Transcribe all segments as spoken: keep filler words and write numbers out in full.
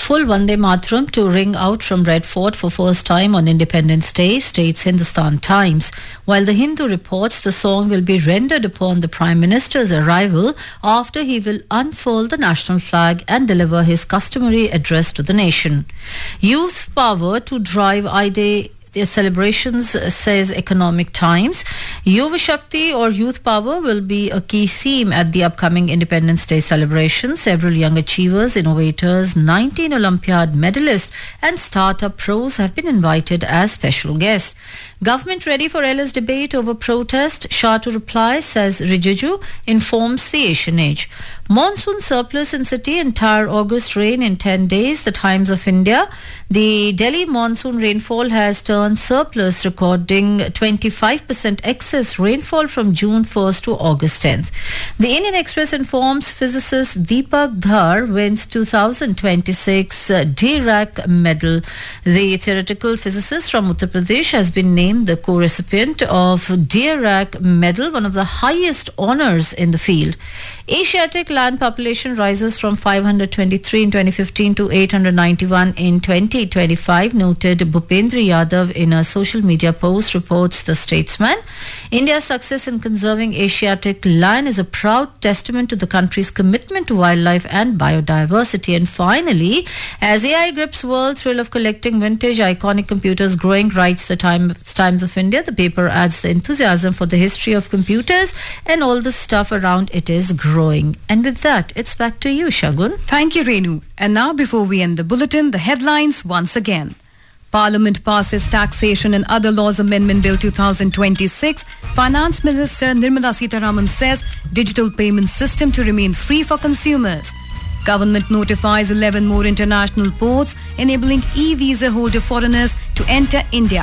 full Vande Mataram to ring out from Red Fort for first time on Independence Day, states Hindustan Times. While the Hindu reports the song will be rendered upon the Prime Minister's arrival after he will unfold the national flag and deliver his customary address to the nation. Youth power to drive I-Day the celebrations, says Economic Times. Yuva Shakti or youth power will be a key theme at the upcoming Independence Day celebration. Several young achievers, innovators, nineteen Olympiad medalists and startup pros have been invited as special guests. Government ready for Ella's debate over protest? Shah to reply, says Rijiju, informs the Asian Age. Monsoon surplus in city, entire August rain in ten days, the Times of India. The Delhi monsoon rainfall has turned surplus, recording twenty-five percent excess rainfall from June first to August tenth. The Indian Express informs physicist Deepak Dhar wins two thousand twenty-six Dirac medal. The theoretical physicist from Uttar Pradesh has been named the co-recipient of Dirac medal, one of the highest honors in the field. Asiatic land population rises from five hundred twenty-three in twenty fifteen to eight hundred ninety-one in twenty twenty-five, noted Bhupendra Yadav in a social media post, reports The Statesman. India's success in conserving Asiatic land is a proud testament to the country's commitment to wildlife and biodiversity. And finally, as A I grips world thrill of collecting vintage iconic computers growing, writes the Times of India. The paper adds the enthusiasm for the history of computers and all the stuff around it is growing. And with that, it's back to you, Shagun. Thank you, Renu. And now, before we end the bulletin, the headlines once again. Parliament passes Taxation and Other Laws Amendment Bill two thousand twenty-six. Finance Minister Nirmala Sitharaman says digital payment system to remain free for consumers. Government notifies eleven more international ports, enabling e-visa holder foreigners to enter India.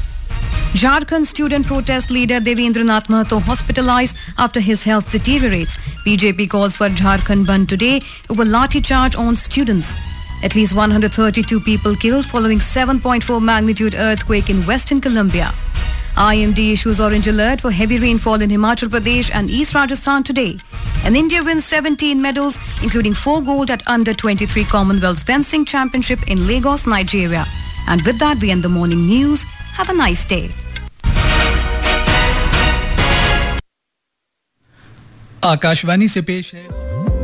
Jharkhand student protest leader Devendra Nath Mahato hospitalized after his health deteriorates. B J P calls for Jharkhand Bandh today over lathi charge on students. At least one hundred thirty-two people killed following seven point four magnitude earthquake in Western Colombia. I M D issues orange alert for heavy rainfall in Himachal Pradesh and East Rajasthan today. And India wins seventeen medals, including four gold at under twenty-three Commonwealth Fencing Championship in Lagos, Nigeria. And with that, we end the morning news. Have a nice day. Akashvani से पेश है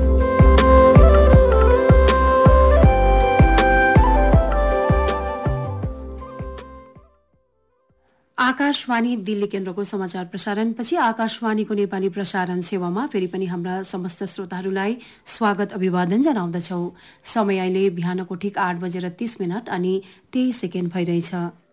आकाशवाणी दिल्ली केन्द्रको समाचार प्रसारणपछि आकाशवाणीको नेपाली प्रसारण सेवामा फेरि पनि हाम्रा समस्त श्रोताहरूलाई स्वागत अभिवादन जनाउँदछौ। समय अहिले बिहानको ठिक आठ बजेर तीस मिनट अनि तेइस सेकेन्ड भइरहेछ।